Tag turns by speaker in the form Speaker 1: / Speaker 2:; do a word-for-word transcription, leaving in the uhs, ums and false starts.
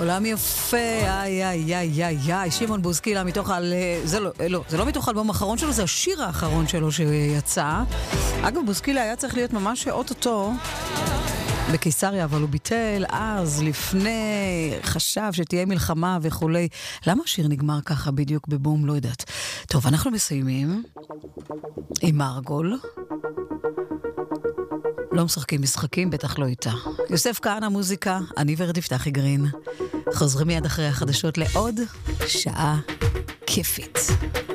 Speaker 1: עולם יפה, איי, איי, איי, איי, איי, שמעון בוזקילה מתוך על... זה לא, לא, זה לא מתוך האלבום האחרון שלו, זה השיר האחרון שלו שיצא. אגב, בוזקילה היה צריך להיות ממש אוטוטו בקיסריה, אבל הוא ביטל אז, לפני, חשב שתהיה מלחמה וכולי. למה השיר נגמר ככה בדיוק בבום? לא יודעת. טוב, אנחנו מסיימים עם מרגול. לא משחקים משחקים, בטח לא איתה. יוסף כהנא מוזיקה, אני ורד יפתחי גרין. חוזרים מיד אחרי החדשות לעוד שעה כיפית.